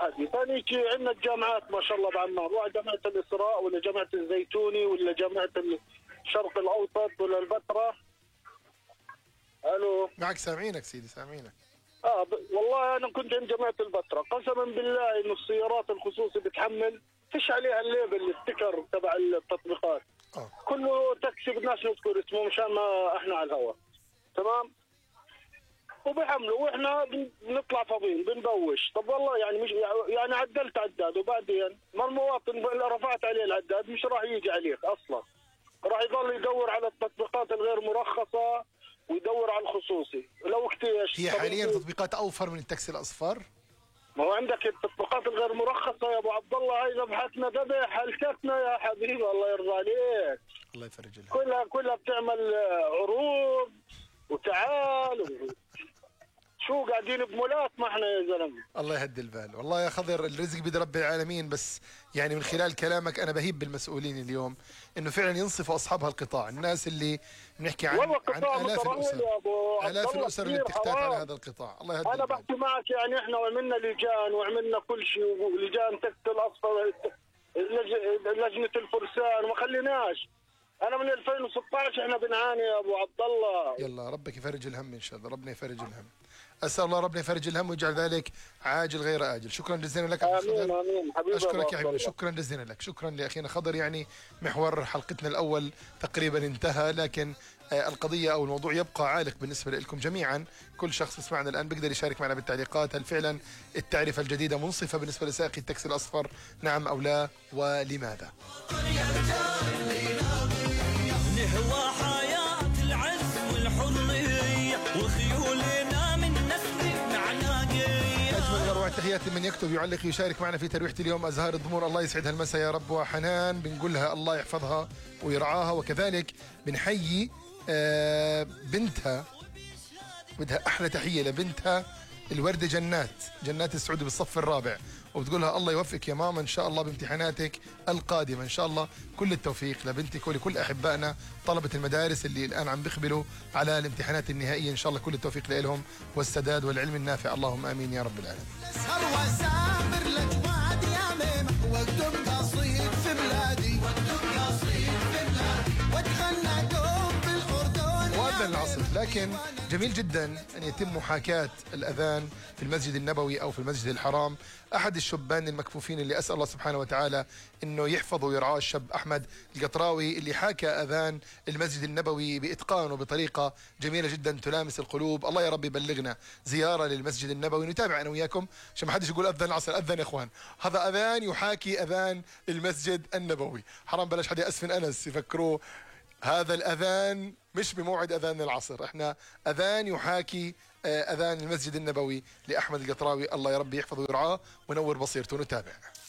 هذه. ثاني شيء عندنا الجامعات ما شاء الله بعمان، واحد جامعة الإسراء ولا جامعة الزيتوني ولا جامعة الشرق الأوسط ولا البتراء. الو معك، سامعينك سيدي سامعينك. والله انا كنت عند جامعه البتراء، قسما بالله انه السيارات الخصوصي بتحمل فيش عليها الليبل الستيكر تبع التطبيقات. كله تاكسي بدناش نذكر اسمه مشان ما احنا على الهواء، تمام؟ وبيحملوا واحنا بنطلع فاضيين بنبوش. طب والله يعني مش يعني عدلت عداد وبعدين ما المواطن اللي رفعت عليه العداد مش راح يجي عليك اصلا، راح يضل يدور على التطبيقات الغير مرخصه ويدور على الخصوصي. لو اكتيش هي حاليا تطبيقات اوفر من التاكسي الاصفر. ما هو عندك التطبيقات الغير مرخصه يا ابو عبد الله، هاي ذبحتنا ذبح هلكتنا يا حبيبي، الله يرضى عليك. الله يفرج لها. كلها بتعمل عروض وتعال شو قاعدين بمولات ما احنا يا زلمه. الله يهدي البال. والله يا خضر الرزق بيد رب العالمين، بس يعني من خلال كلامك انا بهيب بالمسؤولين اليوم انه فعلا ينصفوا اصحاب هالقطاع، الناس اللي بنحكي عن آلاف الاسر اللي بتحتاج على هذا القطاع. الله يهدي انا بحكي معك يعني احنا عملنا لجان وعملنا كل شيء، ولجان تكت الاصفر لجنه الفرسان وما خليناش. انا من 2016 احنا بنعاني يا ابو عبد الله. يلا ربك يفرج الهم ان شاء الله، ربنا يفرج الهم. اسال الله ربنا يفرج الهم ويجعل ذلك عاجل غير اجل. شكرا جزيلا لك. امين امين حبيبي. اشكرك يا حبيبي، شكرا جزيلا لك. شكرا لاخينا خضر. يعني محور حلقتنا الاول تقريبا انتهى، لكن القضيه او الموضوع يبقى عالق بالنسبه لكم جميعا. كل شخص يسمعنا الان بيقدر يشارك معنا بالتعليقات. هل فعلا التعرفه الجديده منصفه بالنسبه لسائقي التاكسي الاصفر؟ نعم او لا، ولماذا؟ نهوى حياة العز والحرية وخيولنا من نسل معناقية. أجمل وأروع التحيات لمن يكتب يعلق يشارك معنا في ترويحة اليوم. أزهار الضمور الله يسعدها المساء يا رب، وحنان بنقولها الله يحفظها ويرعاها. وكذلك بنحيي بنتها، بدها أحلى تحية لبنتها الوردة جنات السعودي بالصف الرابع، وبتقولها الله يوفقك يا ماما إن شاء الله بامتحاناتك القادمة. إن شاء الله كل التوفيق لبنتك ولكل أحبائنا طلبة المدارس اللي الآن عم بيقبلوا على الامتحانات النهائية. إن شاء الله كل التوفيق لهم والسداد والعلم النافع، اللهم آمين يا رب العالمين. وأذن العصر، لكن جميل جدا أن يتم محاكاة الأذان في المسجد النبوي أو في المسجد الحرام. أحد الشبان المكفوفين اللي أسأل الله سبحانه وتعالى أنه يحفظه ويرعاه الشاب أحمد القطراوي، اللي حاكى أذان المسجد النبوي بإتقان وبطريقة جميلة جدا تلامس القلوب. الله يا رب يبلغنا زيارة للمسجد النبوي نتابع أنا وياكم عشان ما حدش يقول أذن العصر. أذن يا إخوان، هذا أذان يحاكي أذان المسجد النبوي. حرام بلاش حد يأسفن أنس يفكروه هذا الأذان مش بموعد أذان العصر، احنا أذان يحاكي أذان المسجد النبوي لأحمد القطراوي. الله يا رب يحفظه ويرعاه ونور بصيرته. نتابع.